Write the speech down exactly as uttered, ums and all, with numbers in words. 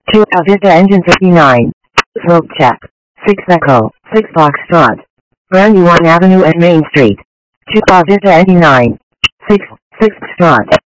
two Vista engine fifty-nine. Smoke check. six Echo, six Foxtrot. Brandywine Avenue and Main Street. two Vista eighty-nine. six, six Foxtrot.